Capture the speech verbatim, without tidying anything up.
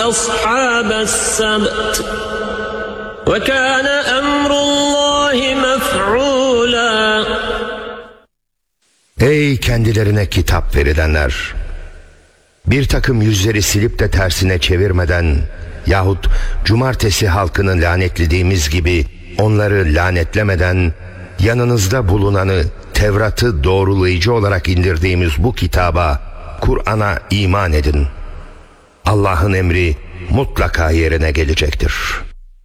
أصحاب السبت وكان أمر الله مفعولا. Ey kendilerine kitap verilenler! Bir takım yüzleri silip de tersine çevirmeden yahut cumartesi halkını lanetlediğimiz gibi onları lanetlemeden yanınızda bulunanı Tevrat'ı doğrulayıcı olarak indirdiğimiz bu kitaba, Kur'an'a iman edin. Allah'ın emri mutlaka yerine gelecektir.